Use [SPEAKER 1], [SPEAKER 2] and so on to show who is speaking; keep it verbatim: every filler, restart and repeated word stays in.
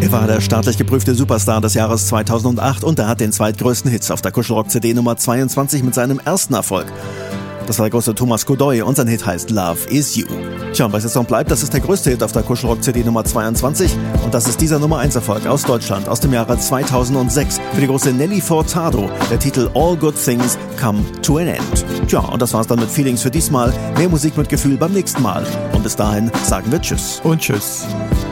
[SPEAKER 1] Er war der staatlich geprüfte Superstar des Jahres zweitausendacht und er hat den zweitgrößten Hit auf der Kuschelrock-C D Nummer zweiundzwanzig mit seinem ersten Erfolg. Das war der große Thomas Godoy und sein Hit heißt Love Is You. Tja, und was jetzt noch bleibt, das ist der größte Hit auf der Kuschelrock-C D Nummer zweiundzwanzig und das ist dieser Nummer eins Erfolg aus Deutschland aus dem Jahre zweitausendsechs für die große Nelly Furtado, der Titel All Good Things Come to an End. Tja, und das war's dann mit Feelings für diesmal. Mehr Musik mit Gefühl beim nächsten Mal. Und bis dahin sagen wir Tschüss.
[SPEAKER 2] Und Tschüss.